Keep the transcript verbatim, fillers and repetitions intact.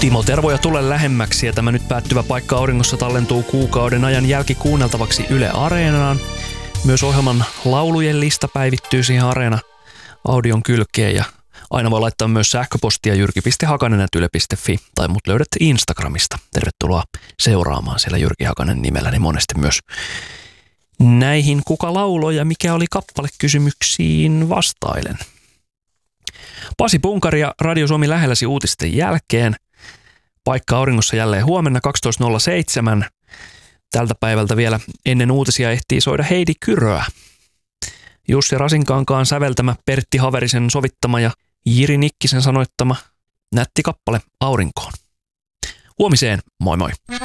Timo Tervoja Tule lähemmäksi ja tämä nyt päättyvä Paikka auringossa tallentuu kuukauden ajan jälkikuunneltavaksi Yle Areenaan. Myös ohjelman laulujen lista päivittyy siihen Areena audion kylkeen ja aina voi laittaa myös sähköpostia jyrki piste hakanen ät yle piste fi tai mut löydät Instagramista. Tervetuloa seuraamaan siellä Jyrki Hakanen nimelläni monesti myös näihin kuka lauloi ja mikä oli kappale kysymyksiin vastailen. Pasi Punkari ja Radio Suomi lähelläsi uutisten jälkeen. Paikka auringossa jälleen huomenna kaksitoista nolla seitsemän. Tältä päivältä vielä ennen uutisia ehtii soida Heidi Kyröä. Jussi Rasinkankaan säveltämä, Pertti Haverisen sovittama ja Jiri Nikkisen sanoittama nätti kappale Aurinkoon. Huomiseen, moi moi!